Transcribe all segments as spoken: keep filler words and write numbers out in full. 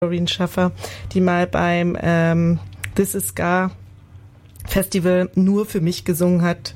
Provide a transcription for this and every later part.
Doreen Schaffer, die mal beim ähm, This Is Ska Festival nur für mich gesungen hat.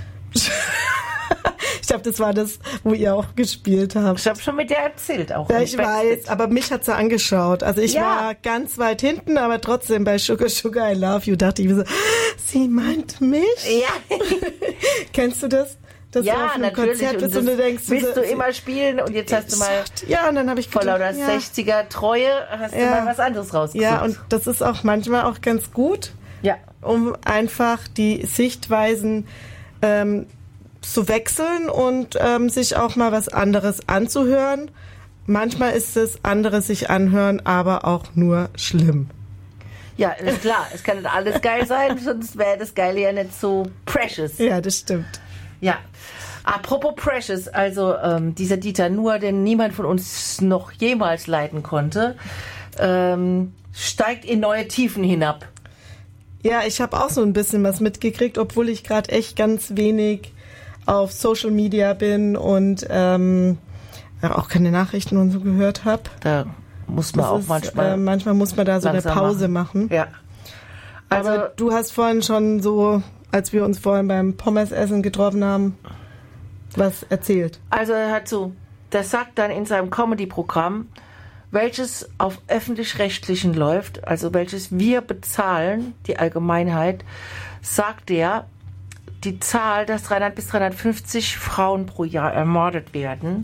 Ich glaube, das war das, wo ihr auch gespielt habt. Ich habe schon mit dir erzählt auch. Ja, ich weiß, aber mich hat sie angeschaut. Also ich ja. war ganz weit hinten, aber trotzdem bei Sugar Sugar I Love You dachte ich mir so, sie meint mich? Ja. Kennst du das? Das ja, auf einem natürlich. Konzert bist und, und du denkst, willst du immer spielen und jetzt hast du mal ja, und dann habe ich vor lauter ja. sechziger Treue hast ja. du mal was anderes rausgesucht. Ja, und das ist auch manchmal auch ganz gut, ja. um einfach die Sichtweisen ähm, zu wechseln und ähm, sich auch mal was anderes anzuhören. Manchmal ist es anderes sich anhören, aber auch nur schlimm. Ja, ist klar. Es kann nicht alles geil sein, sonst wäre das Geile ja nicht so precious. Ja, das stimmt. Ja, apropos Precious, also ähm, dieser Dieter Nuhr, den niemand von uns noch jemals leiden konnte, ähm, steigt in neue Tiefen hinab. Ja, ich habe auch so ein bisschen was mitgekriegt, obwohl ich gerade echt ganz wenig auf Social Media bin und ähm, auch keine Nachrichten und so gehört habe. Da muss man das auch ist, manchmal... Äh, manchmal muss man da so eine Pause machen. machen. Ja. Also, aber du hast vorhin schon so... als wir uns vorhin beim Pommesessen getroffen haben, was erzählt. Also er hat so, der sagt dann in seinem Comedy-Programm, welches auf öffentlich-rechtlichen läuft, also welches wir bezahlen, die Allgemeinheit, sagt er, die Zahl, dass dreihundert bis dreihundertfünfzig Frauen pro Jahr ermordet werden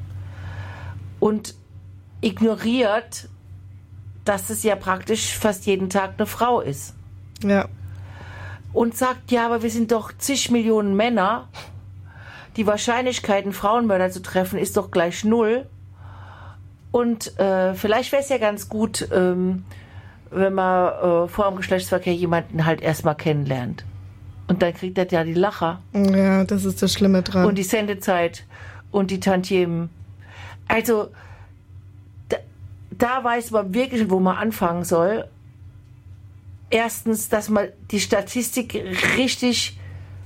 und ignoriert, dass es ja praktisch fast jeden Tag eine Frau ist. Ja. Und sagt, ja, aber wir sind doch zig Millionen Männer. Die Wahrscheinlichkeit, einen Frauenmörder zu treffen, ist doch gleich null. Und äh, vielleicht wäre es ja ganz gut, ähm, wenn man äh, vor dem Geschlechtsverkehr jemanden halt erstmal kennenlernt. Und dann kriegt er ja die Lacher. Ja, das ist das Schlimme dran. Und die Sendezeit und die Tantiemen. Also, da, da weiß man wirklich, wo man anfangen soll. Erstens, dass man die Statistik richtig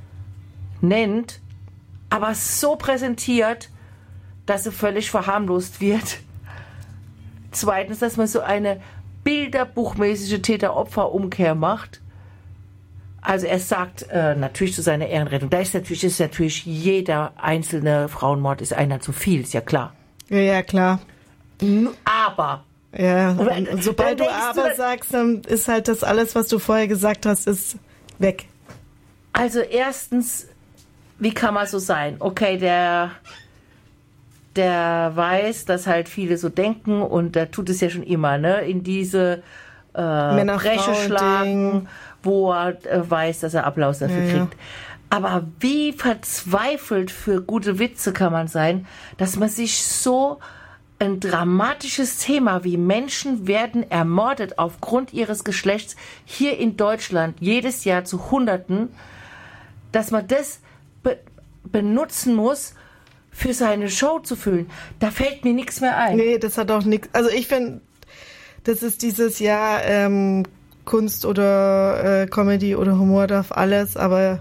nennt, aber so präsentiert, dass sie völlig verharmlost wird. Zweitens, dass man so eine bilderbuchmäßige Täter-Opfer-Umkehr macht. Also er sagt äh, natürlich zu seiner Ehrenrettung, da ist natürlich, ist natürlich jeder einzelne Frauenmord ist einer zu viel, ist ja klar. Ja, ja, klar. Aber ja, und, und sobald du aber du, sagst, dann ist halt das alles, was du vorher gesagt hast, ist weg. Also erstens, wie kann man so sein? Okay, der, der weiß, dass halt viele so denken und der tut es ja schon immer, ne? In diese äh, Breche schlagen, wo er äh, weiß, dass er Applaus dafür ja, kriegt. Ja. Aber wie verzweifelt für gute Witze kann man sein, dass man sich so ein dramatisches Thema wie Menschen werden ermordet aufgrund ihres Geschlechts hier in Deutschland jedes Jahr zu Hunderten, dass man das be- benutzen muss, für seine Show zu füllen. Da fällt mir nichts mehr ein. Nee, das hat auch nichts. Also ich finde, das ist dieses Jahr ähm, Kunst oder äh, Comedy oder Humor darf alles, aber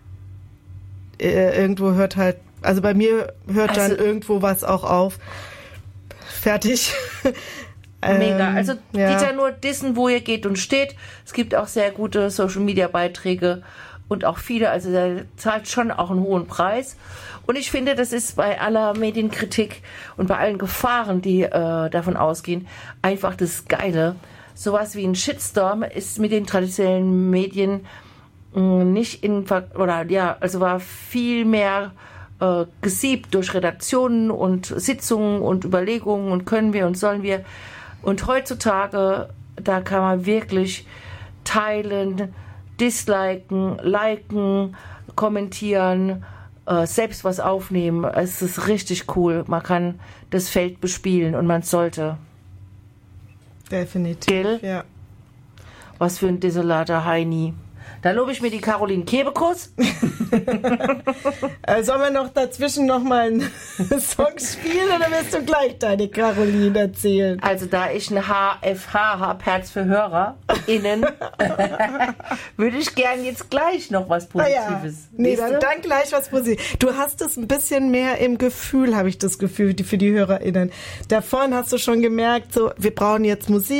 äh, irgendwo hört halt, also bei mir hört also, dann irgendwo was auch auf. Fertig. Mega. ähm, Also ja. Dieter Nuhr dissen, wo ihr geht und steht. Es gibt auch sehr gute Social-Media-Beiträge und auch viele, also der zahlt schon auch einen hohen Preis. Und ich finde, das ist bei aller Medienkritik und bei allen Gefahren, die äh, davon ausgehen, einfach das Geile. Sowas wie ein Shitstorm ist mit den traditionellen Medien mh, nicht in, oder ja, also war viel mehr äh, gesiebt durch Redaktionen und Sitzungen und Überlegungen und können wir und sollen wir. Und heutzutage, da kann man wirklich teilen, disliken, liken, kommentieren, äh, selbst was aufnehmen. Es ist richtig cool. Man kann das Feld bespielen und man sollte. Definitiv. Gell? Ja. Was für ein desolater Heini. Da lobe ich mir die Caroline Kebekus. äh, sollen wir noch dazwischen noch mal einen Song spielen oder willst du gleich deine Caroline erzählen? Also da ich ein H F H habe, Herz für HörerInnen, würde ich gern jetzt gleich noch was Positives. Ah ja. Nee, dann, dann gleich was Positives. Du hast es ein bisschen mehr im Gefühl, habe ich das Gefühl, für die HörerInnen. Da vorhin hast du schon gemerkt, so, wir brauchen jetzt Musik.